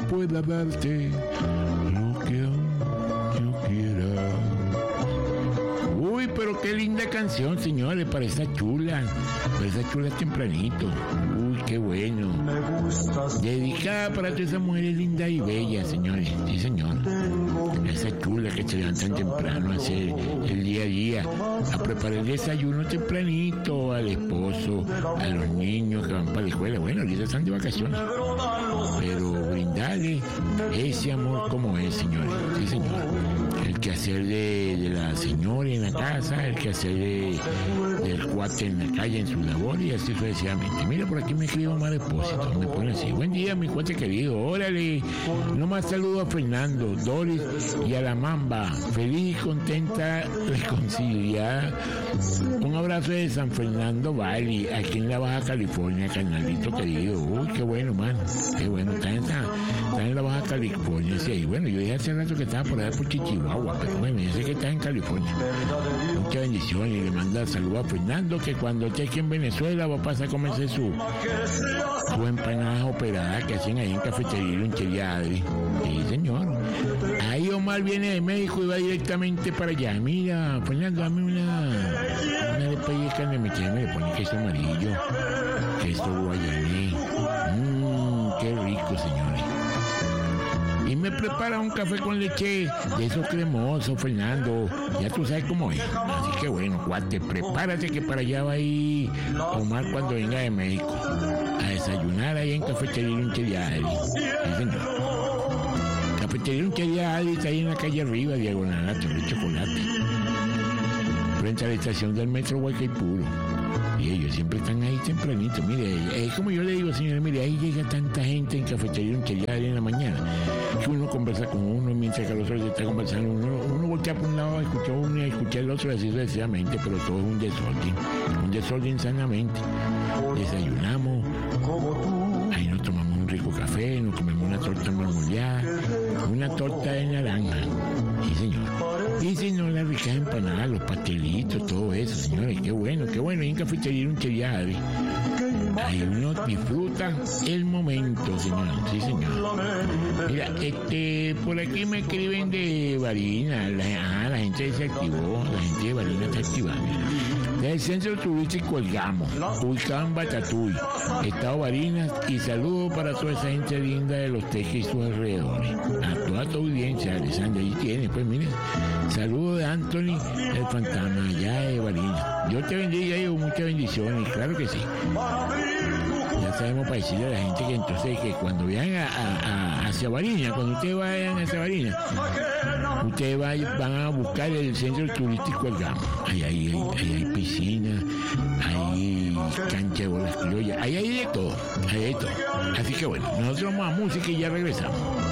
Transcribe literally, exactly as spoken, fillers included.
pueda darte lo que yo quiera. Uy, pero qué linda canción, señores, para esa chula, para esa chula tempranito. Uy, qué bueno. Dedicada para todas esas mujeres lindas y bellas, señores. Sí, señor. Esa chula que se levantan temprano a hacer el día a día, a preparar el desayuno tempranito al esposo, a los niños que van para la escuela. Bueno, ahorita están de vacaciones, pero brindarle ese amor como es, señores. Sí, señor. El quehacer de, de la señora en la casa, el quehacer de, del cuate en la calle en su labor y así sucesivamente. Mira, por aquí me escribe Omar Depósito, me pone así: buen día, mi cuate querido, órale, nomás saludo a Fernando, Doris y a la Mamba, feliz y contenta, reconciliada. Un abrazo de San Fernando Valley, aquí en la Baja California, carnalito querido. Uy, qué bueno, man, qué bueno, está en, está en la Baja California, sí, bueno, yo dije hace rato que estaba por allá por Chichihuahua, pero bueno, yo sé que está en California. Muchas bendiciones y le manda saludos a Fernando, que cuando esté aquí en Venezuela va a pasar a comerse su, su empanada operada que hacen ahí en Cafetería y Lonchería Adri. Sí, señor. Ahí Omar viene de México y va directamente para allá. Mira, Fernando, dame una una de pellizca de mechera, me le pone queso amarillo, queso guayaní. Mmm, qué rico, señores. Y me prepara un café con leche de esos cremosos, Fernando. Ya tú sabes cómo es. Así que bueno, cuate, prepárate que para allá va a ir Omar cuando venga de México a desayunar ahí en Cafetería y Lonchería Adri. Sí, señor. Cafetería y Lonchería Adri está ahí en la calle arriba, diagonal a Torre Chocolate, frente a la estación del metro Guaycaipuro. Y ellos siempre están ahí tempranito. Mire, es como yo le digo, señores, mire, ahí llega tanta gente en Cafetería y Lonchería Adri en la mañana, que uno conversa con uno mientras que el otro se está conversando. Uno, uno voltea por un lado, escucha uno y escucha el otro, así sucesivamente, pero todo es un desorden. Un desorden sanamente. Desayunamos, ahí nos tomamos un rico café, nos comemos una torta marmoleada, una torta de naranja. Sí, señor. Y si no, las ricas empanadas, los pastelitos, todo eso, señores. Qué bueno, qué bueno. Y en Cafetería y Lonchería Adri, ahí uno disfruta el momento, señor. Sí, señor. Mira, este, por aquí me escriben de Barinas. La, ah, la gente se activó. La gente de Barinas está activada. Del centro turístico El Gamo, ubicado en Batatuy, estado Barinas, y saludo para toda esa gente linda de Los Tejes y sus alrededores. A toda tu audiencia, Alessandra, ahí tiene, pues miren, saludo de Anthony, el fantasma allá de Barinas. Yo te bendiga, hijo, muchas bendiciones, claro que sí. Ya sabemos para decirle a la gente que entonces que cuando vayan a, a, a hacia Barinas, cuando ustedes vayan hacia Barinas, ustedes vayan, van a buscar el centro turístico El Gamo. Ahí hay, ahí, ahí hay piscina, hay cancha de bolas criollas, ahí hay de todo, ahí hay de todo. Así que bueno, nosotros vamos a música y ya regresamos.